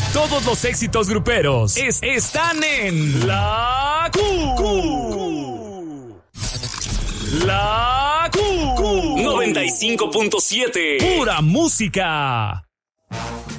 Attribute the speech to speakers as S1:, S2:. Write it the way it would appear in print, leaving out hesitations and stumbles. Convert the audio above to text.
S1: Todos los éxitos gruperos están en La Q. La Q. 95.7. Pura música.